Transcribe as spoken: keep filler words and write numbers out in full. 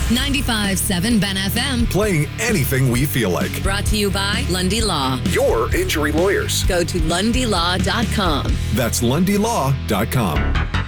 ninety-five point seven Ben F M. Playing anything we feel like. Brought to you by Lundy Law. Your injury lawyers. Go to lundy law dot com. That's lundy law dot com.